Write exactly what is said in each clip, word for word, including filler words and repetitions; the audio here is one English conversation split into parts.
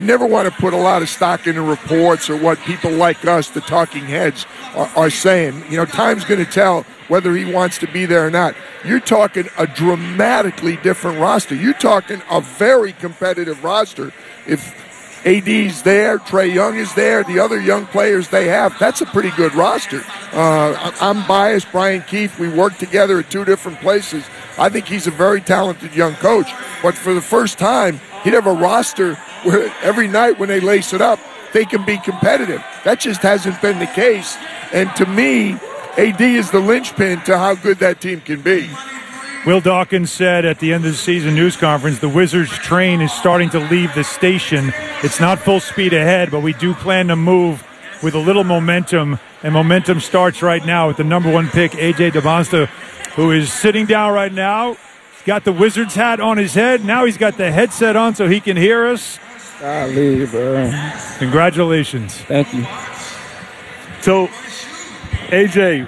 never want to put a lot of stock into reports or what people like us, the talking heads, are, are saying. You know, time's going to tell whether he wants to be there or not. You're talking a dramatically different roster. You're talking a very competitive roster. If A D's there, Trae Young is there, the other young players they have, that's a pretty good roster. Uh, I'm biased, Brian Keefe. We work together at two different places. I think he's a very talented young coach. But for the first time, he'd have a roster where every night when they lace it up, they can be competitive. That just hasn't been the case. And to me, A D is the linchpin to how good that team can be. Will Dawkins said at the end of the season news conference, the Wizards train is starting to leave the station. It's not full speed ahead, but we do plan to move with a little momentum, and momentum starts right now with the number one pick, A J Dybantsa, who is sitting down right now. He's got the Wizards hat on his head. Now he's got the headset on so he can hear us. Golly, bro. Congratulations. Thank you. So, A J,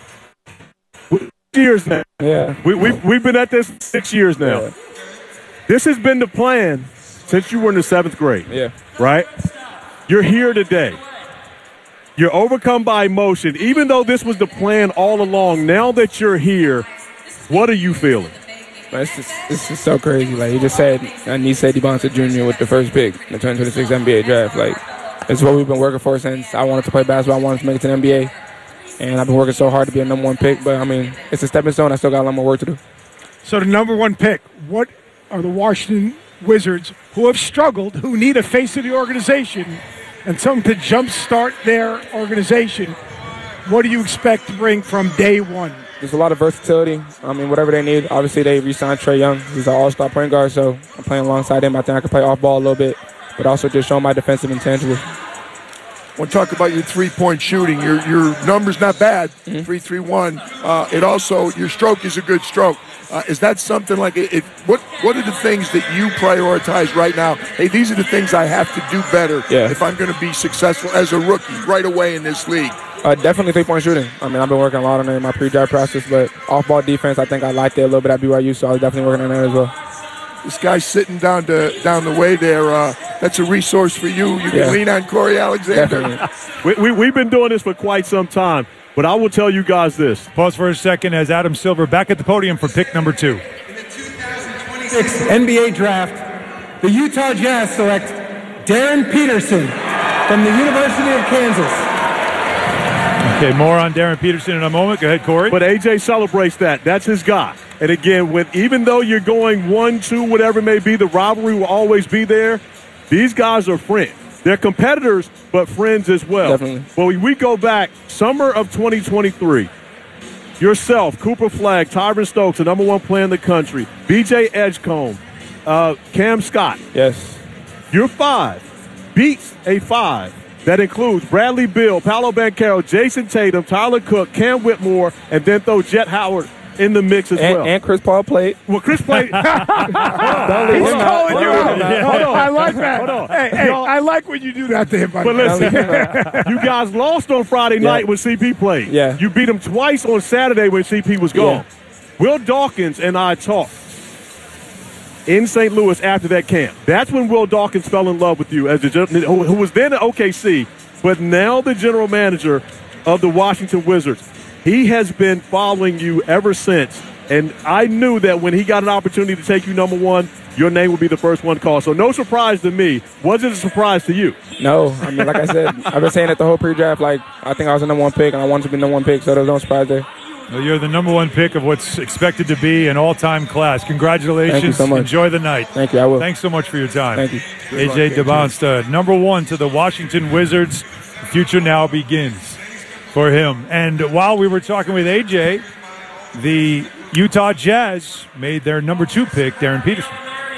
years now. Yeah. We, we've, we've been at this six years now. Yeah. This has been the plan since you were in the seventh grade. Yeah. Right? You're here today. You're overcome by emotion. Even though this was the plan all along, now that you're here, what are you feeling? Man, it's just, it's just so crazy. Like, you just said, I need Seti Dybantsa Junior with the first pick in the twenty twenty-six N B A draft. Like, it's what we've been working for since I wanted to play basketball. I wanted to make it to the N B A. And I've been working so hard to be a number one pick. But, I mean, it's a stepping stone. I still got a lot more work to do. So the number one pick, what are the Washington Wizards, who have struggled, who need a face of the organization and something to jumpstart their organization, what do you expect to bring from day one? There's a lot of versatility. I mean, whatever they need. Obviously, they re-signed Trae Young. He's an all-star point guard, so I'm playing alongside him. I think I can play off-ball a little bit, but also just show my defensive intangibles. I want to talk about your three-point shooting. Your your number's not bad, mm-hmm. three three one. Uh, it also, your stroke is a good stroke. Uh, is that something like it, it? What What are the things that you prioritize right now? Hey, these are the things I have to do better yeah. if I'm going to be successful as a rookie right away in this league. Uh, definitely three-point shooting. I mean, I've been working a lot on it in my pre-draft process, but off-ball defense, I think I liked it a little bit at B Y U, so I was definitely working on that as well. This guy sitting down to down the way there, uh, that's a resource for you. You can yeah. lean on Corey Alexander. we, we, we've been doing this for quite some time, but I will tell you guys this. Pause for a second as Adam Silver back at the podium for pick number two. In the two thousand twenty-six N B A Draft, the Utah Jazz select Darren Peterson from the University of Kansas. Okay, more on Darren Peterson in a moment. Go ahead, Corey. But A J celebrates that. That's his guy. And again, when even though you're going one, two, whatever it may be, the rivalry will always be there. These guys are friends. They're competitors, but friends as well. Definitely. Well, we go back summer of twenty twenty-three. Yourself, Cooper Flagg, Tyron Stokes, the number one player in the country, B J Edgecombe, uh, Cam Scott. Yes. Your five beats a five that includes Bradley Beal, Paolo Banchero, Jason Tatum, Tyler Cook, Cam Whitmore, and then throw Jet Howard in the mix as and, well. And Chris Paul played. Well, Chris played. He's calling you out. Hold on. I like that. Hold on. Hey, hey, I like when you do that to him. By But listen, you guys lost on Friday yeah. night when C P played. Yeah. You beat him twice on Saturday when C P was gone. Yeah. Will Dawkins and I talked in Saint Louis after that camp. That's when Will Dawkins fell in love with you, as the, who was then at O K C, but now the general manager of the Washington Wizards. He has been following you ever since, and I knew that when he got an opportunity to take you number one, your name would be the first one called. So no surprise to me. Was it a surprise to you? No. I mean, like I said, I've been saying it the whole pre-draft. Like, I think I was the number one pick, and I wanted to be the number one pick, so there was no surprise there. Well, you're the number one pick of what's expected to be an all-time class. Congratulations. Thank you so much. Enjoy the night. Thank you. I will. Thanks so much for your time. Thank you. A J Dybantsa, number one to the Washington Wizards. The future now begins for him. And while we were talking with A J, the Utah Jazz made their number two pick, Darren Peterson.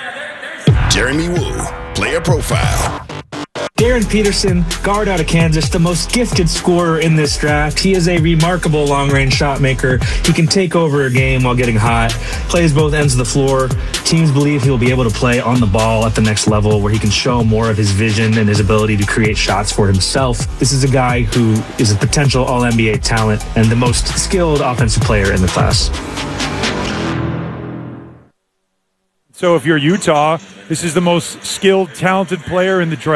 Jeremy Woo, player profile. Darren Peterson, guard out of Kansas, the most gifted scorer in this draft. He is a remarkable long-range shot maker. He can take over a game while getting hot, plays both ends of the floor. Teams believe he will be able to play on the ball at the next level where he can show more of his vision and his ability to create shots for himself. This is a guy who is a potential All N B A talent and the most skilled offensive player in the class. So if you're Utah, this is the most skilled, talented player in the draft.